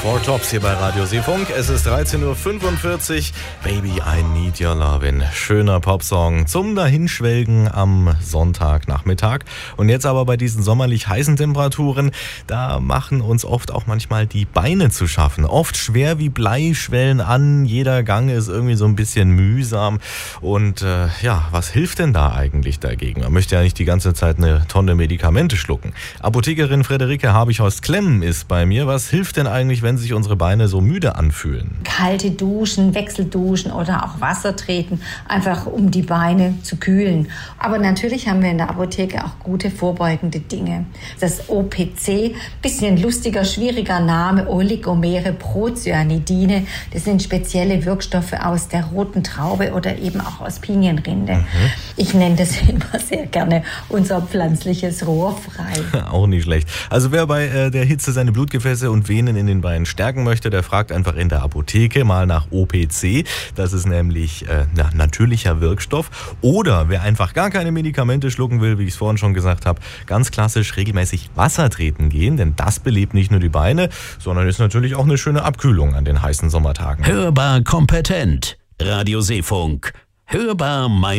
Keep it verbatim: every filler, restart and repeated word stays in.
Four Tops hier bei Radio Seefunk. Es ist dreizehn Uhr fünfundvierzig. Baby, I need your lovin'. Schöner Popsong zum Dahinschwelgen am Sonntagnachmittag. Und jetzt aber bei diesen sommerlich heißen Temperaturen, da machen uns oft auch manchmal die Beine zu schaffen. Oft schwer wie Blei, schwellen an. Jeder Gang ist irgendwie so ein bisschen mühsam. Und äh, ja, was hilft denn da eigentlich dagegen? Man möchte ja nicht die ganze Zeit eine Tonne Medikamente schlucken. Apothekerin Friederike Habichhorst-Klemm ist bei mir. Was hilft denn eigentlich, wenn sich unsere Beine so müde anfühlen? Kalte Duschen, Wechselduschen oder auch Wasser treten, einfach um die Beine zu kühlen. Aber natürlich haben wir in der Apotheke auch gute vorbeugende Dinge. Das O P C, bisschen lustiger, schwieriger Name, Oligomere Procyanidine. Das sind spezielle Wirkstoffe aus der roten Traube oder eben auch aus Pinienrinde. Mhm. Ich nenne das immer sehr gerne unser pflanzliches Rohr frei. Auch nicht schlecht. Also wer bei äh, der Hitze seine Blutgefäße und Venen in den Beinen stärken möchte, der fragt einfach in der Apotheke mal nach O P C. Das ist nämlich äh, na, natürlicher Wirkstoff. Oder wer einfach gar keine Medikamente schlucken will, wie ich es vorhin schon gesagt habe, ganz klassisch regelmäßig Wasser treten gehen, denn das belebt nicht nur die Beine, sondern ist natürlich auch eine schöne Abkühlung an den heißen Sommertagen. Hörbar kompetent. Radio Seefunk. Hörbar mein